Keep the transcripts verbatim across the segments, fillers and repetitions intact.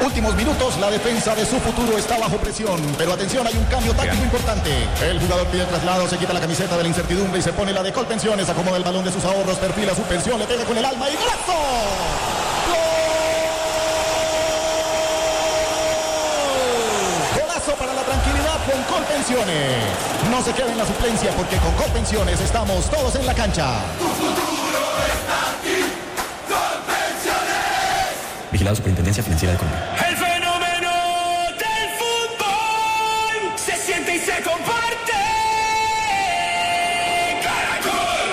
Últimos minutos, la defensa de su futuro está bajo presión. Pero atención, hay un cambio táctico importante. El jugador pide traslado, se quita la camiseta de la incertidumbre y se pone la de Colpensiones. Acomoda el balón de sus ahorros, perfila su pensión, le pega con el alma y ¡golazo! Para la tranquilidad con Colpensiones. No se quede en la suplencia porque con Colpensiones estamos todos en la cancha. Tu futuro está aquí. Colpensiones. Vigilado Superintendencia Financiera de Colombia. El fenómeno del fútbol se siente y se comparte. Caracol.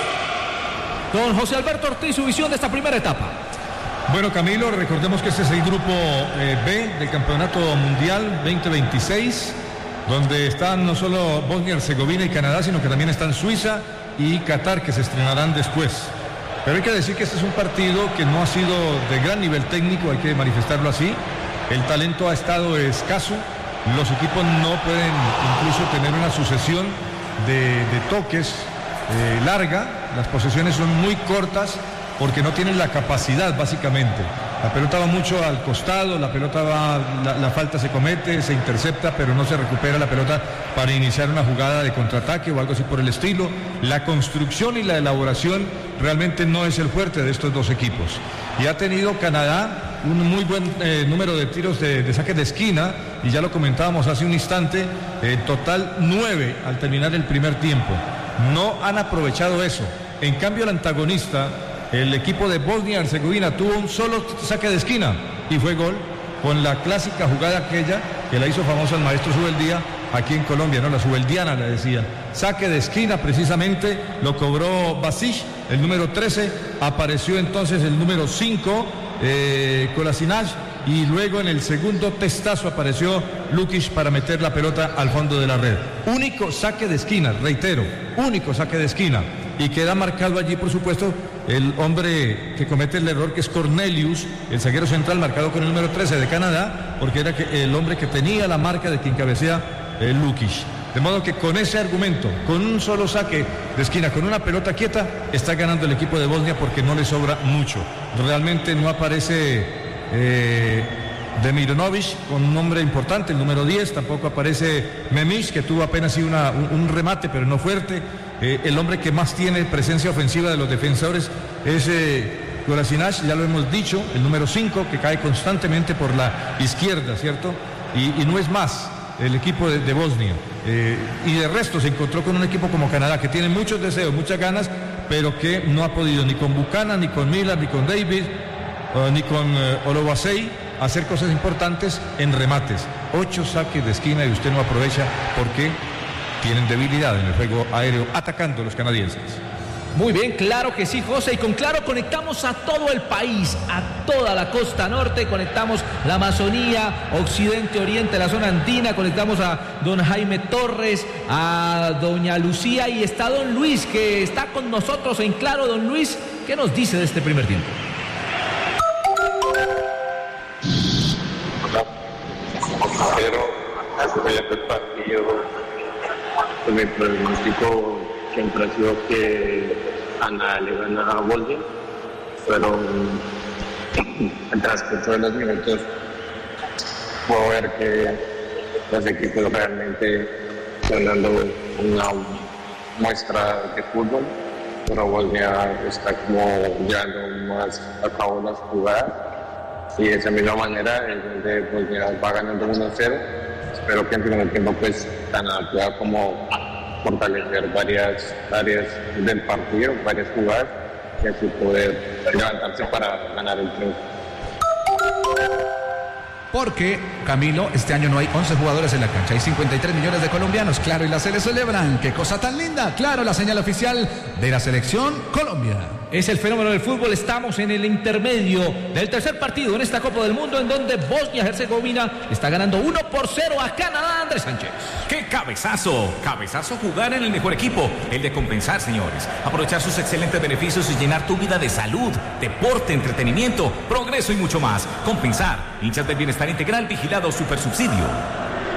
Don José Alberto Ortiz, su visión de esta primera etapa. Bueno, Camilo, recordemos que este es el grupo eh, B del Campeonato Mundial veinte veintiséis, donde están no solo Bosnia y Herzegovina y Canadá, sino que también están Suiza y Qatar, que se estrenarán después. Pero hay que decir que este es un partido que no ha sido de gran nivel técnico, hay que manifestarlo así. El talento ha estado escaso, los equipos no pueden incluso tener una sucesión de, de toques eh, larga, las posesiones son muy cortas, porque no tienen la capacidad básicamente. La pelota va mucho al costado, la pelota va, la, la falta se comete, se intercepta, pero no se recupera la pelota para iniciar una jugada de contraataque o algo así por el estilo. La construcción y la elaboración realmente no es el fuerte de estos dos equipos. Y ha tenido Canadá un muy buen eh, número de tiros de, de saque de esquina, y ya lo comentábamos hace un instante, en total nueve al terminar el primer tiempo. No han aprovechado eso. En cambio, el antagonista, el equipo de Bosnia y Herzegovina, tuvo un solo saque de esquina y fue gol, con la clásica jugada aquella que la hizo famosa el maestro Subeldía aquí en Colombia, ¿no? La Subeldiana le decía. Saque de esquina precisamente, lo cobró Basic, el número trece, apareció entonces el número cinco, eh, Kolasinac, y luego en el segundo testazo apareció Lukic para meter la pelota al fondo de la red. Único saque de esquina, reitero, único saque de esquina. Y queda marcado allí, por supuesto, el hombre que comete el error, que es Cornelius, el zaguero central, marcado con el número trece de Canadá, porque era el hombre que tenía la marca de quien cabecea el Lukic. De modo que con ese argumento, con un solo saque de esquina, con una pelota quieta, está ganando el equipo de Bosnia porque no le sobra mucho. Realmente no aparece eh, Demironovic con un nombre importante, el número diez, tampoco aparece Memic, que tuvo apenas una, un, un remate, pero no fuerte. Eh, el hombre que más tiene presencia ofensiva de los defensores es eh, Kolasinac, ya lo hemos dicho, el número cinco, que cae constantemente por la izquierda, ¿cierto? Y, y no es más el equipo de, de Bosnia. Eh, y de resto se encontró con un equipo como Canadá, que tiene muchos deseos, muchas ganas, pero que no ha podido ni con Buchanan, ni con Miller, ni con David, uh, ni con uh, Olowasei hacer cosas importantes en remates. Ocho saques de esquina y usted no aprovecha porque tienen debilidad en el juego aéreo atacando a los canadienses. Muy bien, claro que sí, José, y con claro conectamos a todo el país, a toda la costa norte, conectamos la Amazonía, occidente, oriente, la zona andina, conectamos a don Jaime Torres, a doña Lucía, y está don Luis, que está con nosotros en claro. Don Luis, ¿qué nos dice de este primer tiempo? Pero asumiendo el partido, pues mi pronóstico siempre ha sido que Canadá le gana a Bosnia, pero en transcurso de los minutos puedo ver que los equipos realmente están dando una muestra de fútbol, pero Bosnia está como llevando más a cabo las jugadas, y de esa misma manera es donde Bosnia va ganando uno cero. Espero que en primer tiempo pues Canadá pueda como fortalecer varias áreas del partido, varias jugadas, y así poder levantarse para ganar el triunfo. Porque, Camilo, este año no hay once jugadores en la cancha, hay cincuenta y tres millones de colombianos, claro, y la Sele celebran. ¡Qué cosa tan linda! Claro, la señal oficial de la selección Colombia. Es el fenómeno del fútbol. Estamos en el intermedio del tercer partido en esta Copa del Mundo, en donde Bosnia-Herzegovina está ganando uno por cero a Canadá. Andrés Sánchez. ¡Qué cabezazo! Cabezazo jugar en el mejor equipo, el de compensar, señores. Aprovechar sus excelentes beneficios y llenar tu vida de salud, deporte, entretenimiento, progreso y mucho más. Compensar. Hinchas del Bienestar Integral, vigilado Supersubsidio.